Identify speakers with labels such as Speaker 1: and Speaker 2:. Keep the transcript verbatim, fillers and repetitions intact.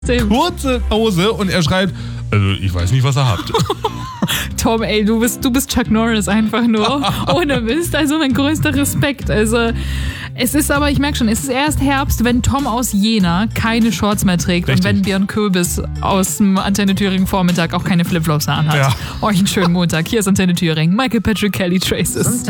Speaker 1: kurze Hose und er schreibt, also ich weiß nicht, was ihr habt.
Speaker 2: Tom, ey, du bist, du bist Chuck Norris einfach nur. Ohne Mist, also mein größter Respekt. Also es ist aber, ich merke schon, es ist erst Herbst, wenn Tom aus Jena keine Shorts mehr trägt. Richtig. Und wenn Björn Köbis aus dem Antenne Thüringen Vormittag auch keine Flipflops anhat. Ja. Euch einen schönen Montag. Hier ist Antenne Thüringen. Michael Patrick Kelly Traces.